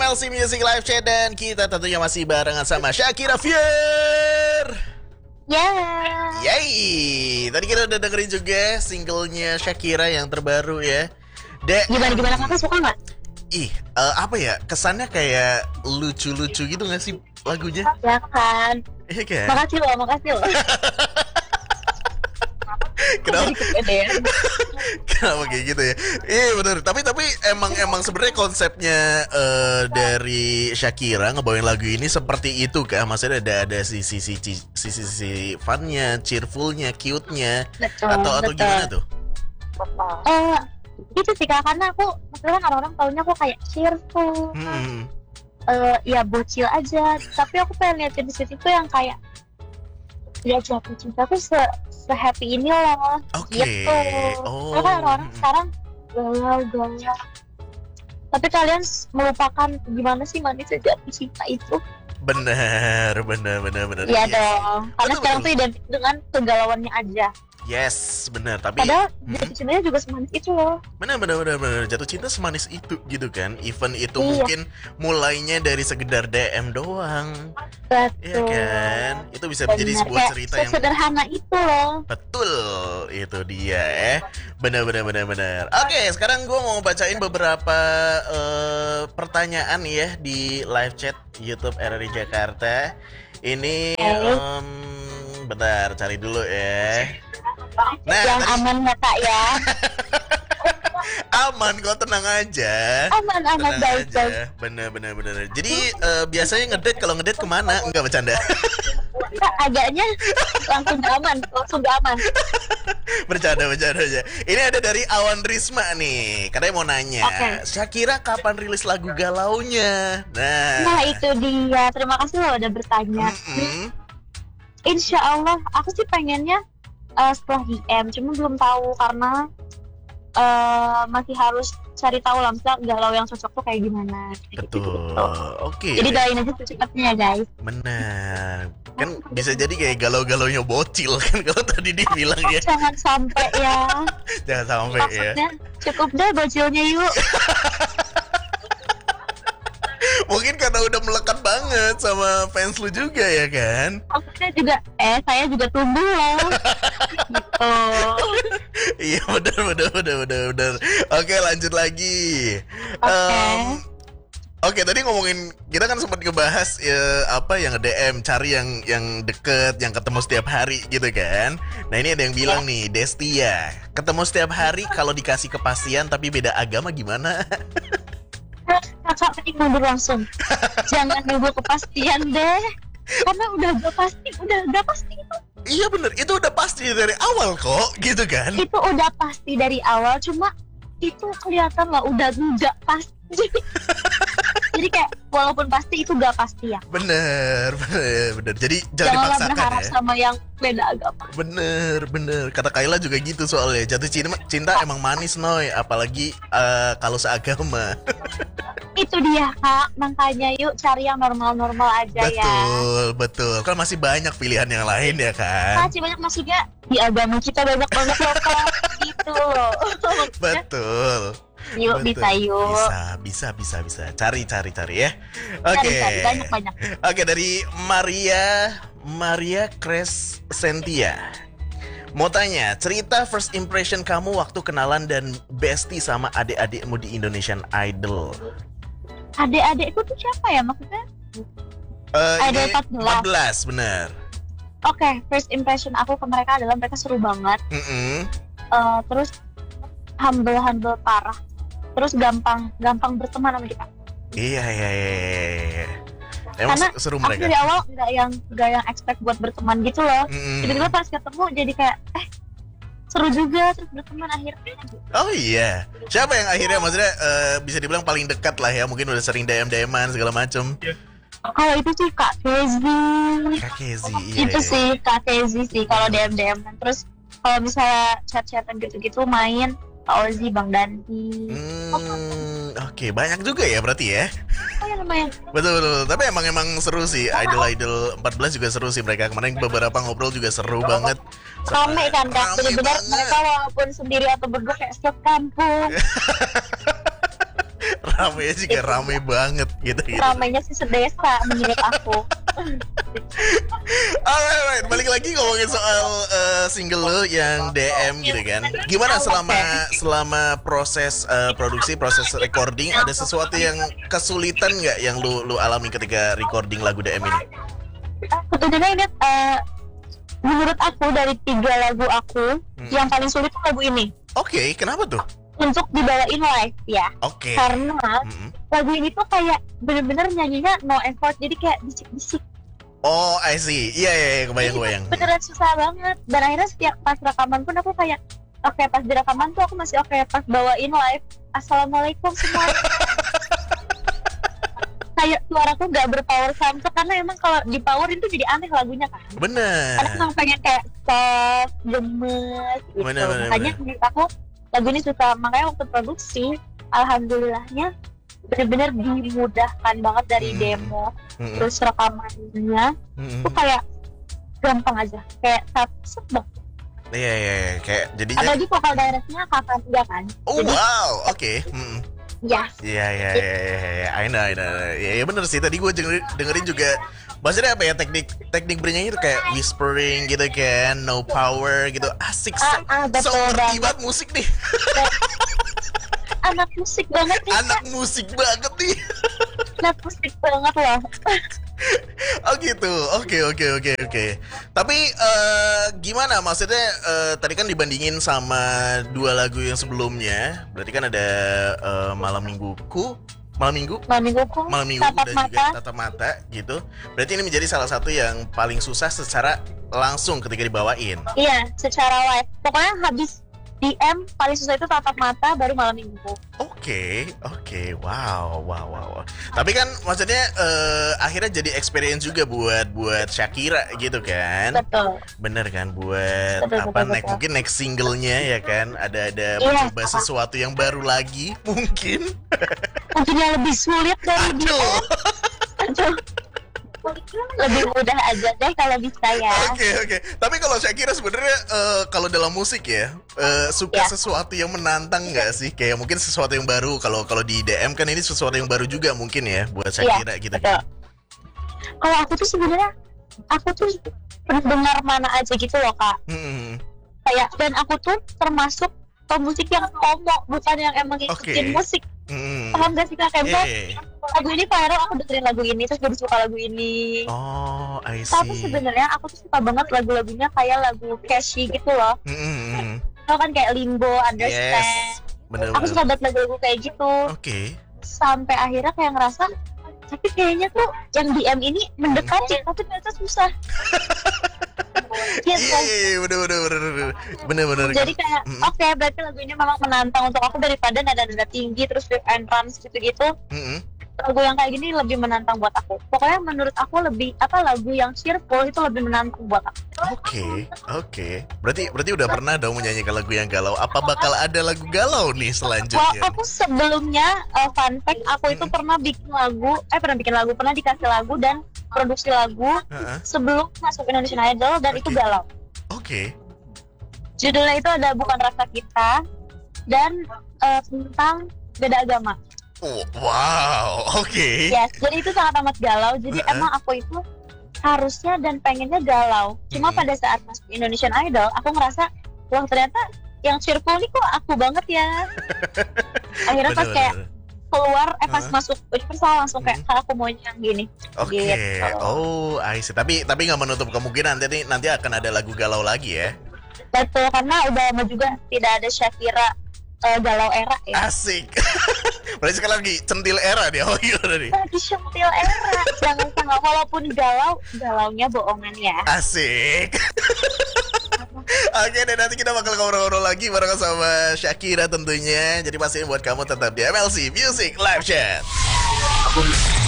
MLC Music Live Chat dan kita tentunya masih barengan sama Shakira Fier. Ya. Yay. Tadi kita udah dengerin juga singlenya Shakira yang terbaru ya. Gimana kakak suka nggak? Apa ya? Kesannya kayak lucu-lucu gitu nggak sih lagunya? Ya kan. Iya kan? Makasih loh. Kenapa? Jadi kepedean. Kenapa kayak gitu ya? Iya benar. Tapi emang sebenarnya konsepnya dari Shakira ngebawain lagu ini seperti itu kah? Maksudnya ada sisi funnya, cheerfulnya, cute-nya, atau gimana tuh? Gitu sih kak, karena aku maksudnya kan orang-orang taunya aku kayak cheerful, ya bocil aja. Tapi aku pengen liatin di situ tuh yang kayak ya jatuh cinta tuh se-happy ini loh. Oke. Gitu. Oh. Karena kan orang-orang sekarang galau. Tapi kalian melupakan gimana sih manisnya jatuh cinta itu? Benar. Iya dong. Karena Betul, sekarang tuh identik dengan kegalauannya aja. Yes, benar. Tapi Padahal jatuh cintanya juga semanis itu loh. benar. Jatuh cinta semanis itu gitu kan. Even itu Iya. mungkin mulainya dari sekedar DM doang. Iya Betul. kan? Itu bisa menjadi Benar. sebuah Kayak cerita yang sesederhana itu loh. betul. Itu dia Benar. Oke, sekarang gue mau bacain beberapa pertanyaan ya di live chat YouTube RRI Jakarta. Ini bentar, cari dulu ya. Nah, Yang aman nggak kak ya? aman kok, tenang aja. Aman Tenang baik. aja. Bener. Jadi biasanya ngedate, kalau ngedate kemana? Enggak, bercanda. Kak agaknya langsung gak aman. Bercanda aja. Ini ada dari Awan Risma nih. Katanya mau nanya, Oke. Shakira kapan rilis lagu galaunya? Nah itu dia. Terima kasih loh udah bertanya. Insya Allah aku sih pengennya setelah DM, cuma belum tahu karena masih harus cari tahu lah misalnya galau yang cocok tuh kayak gimana. Betul. Gitu. Oke. Jadi doain aja secepatnya ya guys. Benar. Kan bisa jadi kayak galau-galaunya bocil kan kalau tadi dibilang ya. Jangan sampai ya. Jangan sampai ya. Maksudnya cukup deh bocilnya yuk. Mungkin karena udah melekat banget sama fans lu juga ya kan? Maksudnya juga saya juga tumbuh loh. Gitu. Iya benar. Oke, lanjut lagi. Oke, tadi ngomongin kita kan sempat ngebahas apa yang DM, cari yang deket, yang ketemu setiap hari gitu kan. Nah ini ada yang bilang nih, Destia, ketemu setiap hari kalau dikasih kepastian tapi beda agama gimana? Kakak mending mundur langsung. Jangan nunggu kepastian deh. Karena udah gak pasti itu. Iya bener, itu udah pasti dari awal kok, gitu kan? Itu udah pasti dari awal, cuma itu kelihatan lah udah gak pasti. Jadi kayak walaupun pasti itu gak pasti ya. Bener. Jadi jangan Janganlah dipaksakan berharap ya. sama yang beda agama. Bener. Kata Kayla juga gitu soalnya. Jatuh cinta emang manis Noy, apalagi kalau seagama. Itu dia kak, makanya yuk cari yang normal-normal aja ya. Betul. Kan masih banyak pilihan yang lain ya kan? Masih banyak, maksudnya di agama kita banyak banget loh kak. Gitu loh. Betul. Yuk Betul. bisa yuk. Bisa. Cari ya. Oke. Cari, banyak. Oke, dari Maria Crescentia. Mau tanya, cerita first impression kamu waktu kenalan dan bestie sama adik-adikmu di Indonesian Idol. Adik-adikku tuh siapa ya maksudnya? Ini Idol 14, bener. Oke, first impression aku ke mereka adalah mereka seru banget. Terus humble parah. Terus gampang berteman sama kita. Iya. Emang Karena seru aku mereka. dari awal nggak yang expect buat berteman gitu loh. Tiba-tiba pas ketemu jadi kayak seru juga, terus berteman akhirnya. Oh iya. Siapa yang akhirnya maksudnya bisa dibilang paling dekat lah ya? Mungkin udah sering DM-an segala macem. Kalau itu sih Kak Kezi. Kak Kezi, iya. Itu sih Kak Kezi sih kalau DM. Terus kalau misalnya chat-chatan gitu-gitu main Kak Ozi, Bang Danti. Oke, banyak juga ya berarti ya. Oh ya lumayan. Betul. Tapi emang seru sih. Idol 14 juga seru sih mereka. Kemarin beberapa ngobrol juga seru banget. Rame kan Kak, Rame bener-bener banget. mereka walaupun sendiri atau berdua kayak setiap kampung. Ramenya juga rame banget gitu. Ramenya sih sedesa menurut aku. Alright, balik lagi ngomongin soal single lo yang DM gitu kan. Gimana selama proses produksi, proses recording, ada sesuatu yang kesulitan nggak yang lu alami ketika recording lagu DM ini? Sebetulnya ini menurut aku dari 3 lagu aku yang paling sulit tuh lagu ini. Oke, kenapa tuh? Untuk dibawain live ya. Oke. Karena lagu ini tuh kayak bener-bener nyanyinya no effort, jadi kayak bisik-bisik. Oh, I see. Iya, kebayang. Beneran susah banget. Dan akhirnya setiap pas rekaman pun aku kayak oke, pas di rekaman tuh aku masih oke, pas bawain live assalamualaikum semua. Kayak suaraku gak berpower sampai, karena emang kalau di powerin tuh jadi aneh lagunya kan. Bener. Karena emang pengen kayak soft, gemes gitu. Makanya menurut aku lagu ini susah. Makanya waktu produksi, alhamdulillahnya bener-bener dimudahkan banget dari demo, terus rekamannya tuh kayak gampang aja, kayak satu. Iya, kayak jadinya. Apalagi vokal directnya kakak juga kan. Oh jadi, wow, oke. Ya. Iya, I know. Ya bener sih, tadi gue dengerin juga. Maksudnya apa ya, teknik bernyanyi itu kayak whispering gitu kan, no power gitu, asik. So ngerti banget musik nih. Anak musik banget nih. Anak musik banget nih. Anak musik banget loh. Oh gitu, oke. Tapi gimana maksudnya, tadi kan dibandingin sama 2 lagu yang sebelumnya, berarti kan ada Malam Mingguku Tatap dan Mata. juga Tatap Mata gitu. Berarti ini menjadi salah satu yang paling susah secara langsung ketika dibawain. Iya, secara live. Pokoknya habis DM paling susah itu Tatap Mata, baru Malam Minggu. Oke, wow. Tapi kan maksudnya akhirnya jadi experience juga buat Shakira gitu kan? Betul. Bener kan, buat betul. Mungkin next singlenya ya kan, ada mencoba sesuatu yang baru lagi mungkin yang lebih sulit dari dia. Aduh. Lebih mudah aja deh kalau bisa ya. Oke. Tapi kalau Shakira sebenarnya kalau dalam musik ya suka sesuatu yang menantang nggak sih? Kayak mungkin sesuatu yang baru. Kalau di DM kan ini sesuatu yang baru juga mungkin ya buat Shakira gitu. Kalau aku tuh sebenarnya pendengar mana aja gitu loh Kak. Kayak, dan aku tuh termasuk pemusik yang FOMO, bukan yang emang ngikutin musik. Paham gak sih Kak? Kayak lagu ini viral, aku dengerin lagu ini, terus baru suka lagu ini. Oh, I see. Tapi sebenarnya aku tuh suka banget lagu-lagunya kayak lagu catchy gitu loh. Tau kan kayak Limbo, Understand. Yes. Bener. Aku suka banget lagu-lagu kayak gitu. Oke. Sampai akhirnya kayak ngerasa, tapi kayaknya tuh yang DM ini mendekati, tapi ternyata susah. Iya, bener. Jadi kayak oke, berarti lagu ini memang menantang untuk aku daripada nada-nada tinggi terus riff and drums gitu-gitu. Lagu yang kayak gini lebih menantang buat aku. Pokoknya menurut aku lebih lagu yang cheerful itu lebih menantang buat aku. Oke. Berarti udah pernah dong menyanyikan lagu yang galau. Apa bakal ada lagu galau nih selanjutnya? Aku sebelumnya fun fact, aku itu pernah dikasih lagu dan produksi lagu sebelum masuk Indonesian Idol, dan itu galau. Oke. Judulnya itu ada Bukan Rasa Kita dan tentang beda agama. Oh, wow, oke. Yes, jadi itu sangat amat galau. Jadi emang aku itu harusnya dan pengennya galau. Cuma pada saat masuk Indonesian Idol, aku ngerasa, wah ternyata yang cheerful nih kok aku banget ya. Akhirnya pas kayak keluar, pas masuk Universal langsung kayak aku maunya yang gini. Oke. Gitu. Oh, I see. Tapi nggak menutup kemungkinan nanti akan ada lagu galau lagi ya. Betul, karena udah lama juga tidak ada Shakira galau era ya. Asik. Berarti sekarang lagi centil era dia. Oh iya nih. Lagi centil era. Jangan sangat, walaupun galaunya bohongan ya. Asik. Oke deh, nanti kita bakal ngobrol-ngobrol lagi bareng sama Shakira tentunya. Jadi pastiin buat kamu tetap di MLC Music Live Chat.